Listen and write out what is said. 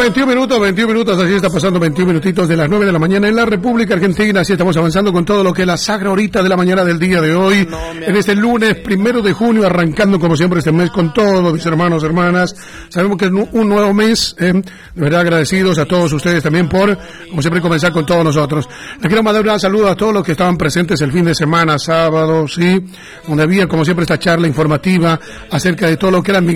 21 minutos, así está pasando 21 minutitos de las 9 de la mañana en la República Argentina. Así estamos avanzando con todo lo que es la sagra horita de la mañana del día de hoy, en este lunes 1 de junio, arrancando como siempre este mes con todos mis hermanos, hermanas. Sabemos que es un nuevo mes, de verdad agradecidos a todos ustedes también por, como siempre, comenzar con todos nosotros. Les quiero mandar un saludo a todos los que estaban presentes el fin de semana, sábado, sí, donde había como siempre esta charla informativa acerca de todo lo que eran